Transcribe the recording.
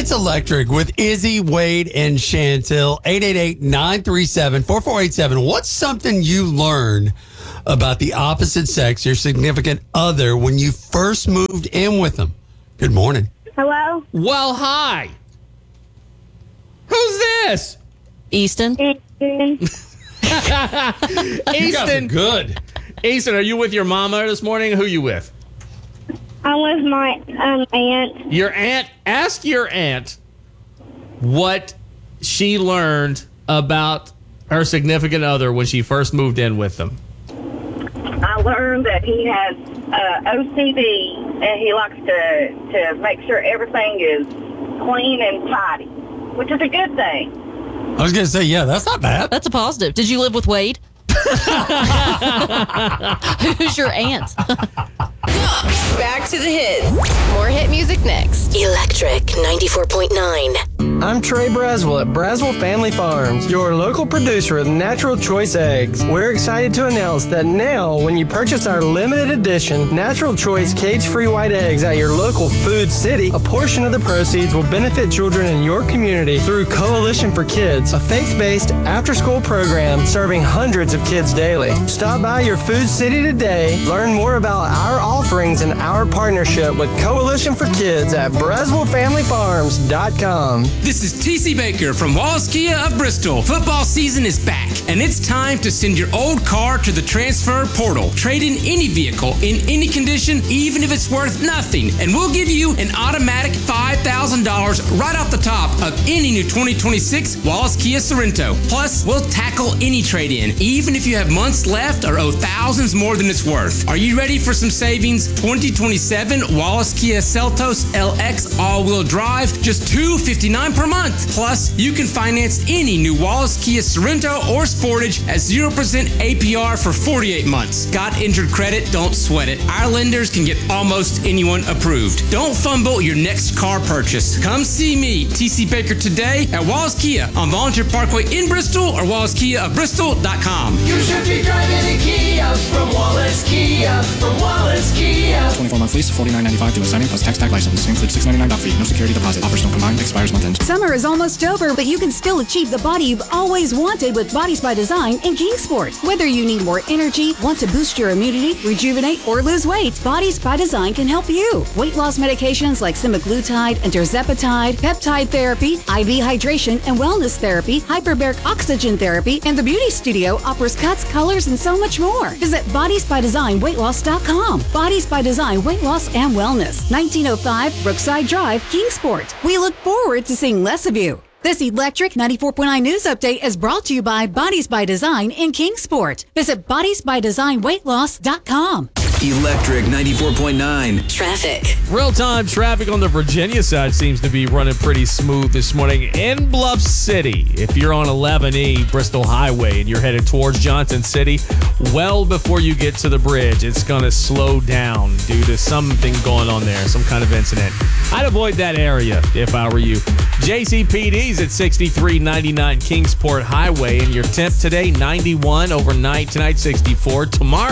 It's Electric with Izzy, Wade, and Chantel. 888-937-4487. What's something you learned about the opposite sex, your significant other, when you first moved in with them? Good morning. Hello? Well, hi. Who's this? Easton? You guys are Easton. good. Easton, are you with your mama this morning? Who you with? I'm with my aunt. Your aunt. Ask your aunt what she learned about her significant other when she first moved in with them. I learned that he has OCD and he likes to make sure everything is clean and tidy, which is a good thing. I was going to say, yeah, that's not bad. That's a positive. Did you live with Wade? Who's your aunt? Back to the hits. More hit music next. Electric 94.9. I'm Trey Braswell at Braswell Family Farms, your local producer of Natural Choice Eggs. We're excited to announce that now, when you purchase our limited edition Natural Choice cage-free white eggs at your local Food City, a portion of the proceeds will benefit children in your community through Coalition for Kids, a faith-based after-school program serving hundreds of kids daily. Stop by your Food City today, learn more about our offerings and our partnership with Coalition for Kids at BraswellFamilyFarms.com. This is TC Baker from Wallace Kia of Bristol. Football season is back, and it's time to send your old car to the transfer portal. Trade in any vehicle in any condition, even if it's worth nothing, and we'll give you an automatic $5,000 right off the top of any new 2026 Wallace Kia Sorento. Plus, we'll tackle any trade-in, even if you have months left or owe thousands more than it's worth. Are you ready for some savings? 2027 Wallace Kia Seltos LX all-wheel drive, just $259 per month. Plus, you can finance any new Wallace Kia Sorento or Sportage at 0% APR for 48 months. Got injured credit? Don't sweat it. Our lenders can get almost anyone approved. Don't fumble your next car purchase. Come see me, TC Baker, today at Wallace Kia on Volunteer Parkway in Bristol or WallaceKiaofBristol.com. You should be driving a Kia from Wallace Kia, from Wallace Kia. 24-month lease, $49.95 to assigning plus tax tag license. Includes $6.99 doc fee. No security deposit. Offers don't combine. Expires month end. Summer is almost over, but you can still achieve the body you've always wanted with Bodies by Design in Kingsport. Whether you need more energy, want to boost your immunity, rejuvenate, or lose weight, Bodies by Design can help you. Weight loss medications like semaglutide, tirzepatide, peptide therapy, IV hydration and wellness therapy, hyperbaric oxygen therapy, and the Beauty Studio offers cuts, colors, and so much more. Visit BodiesByDesignWeightLoss.com. Bodies by Design Weight Loss and Wellness, 1905 Brookside Drive, Kingsport. We look forward to seeing less of you. This Electric 94.9 News Update is brought to you by Bodies by Design in Kingsport. Visit BodiesByDesignWeightLoss.com. Electric 94.9. Traffic. Real-time traffic on the Virginia side seems to be running pretty smooth this morning in Bluff City. If you're on 11E Bristol Highway and you're headed towards Johnson City, well before you get to the bridge, it's going to slow down due to something going on there, some kind of incident. I'd avoid that area if I were you. JCPD's at 6399 Kingsport Highway, and your temp today, 91 overnight, tonight 64. Tomorrow,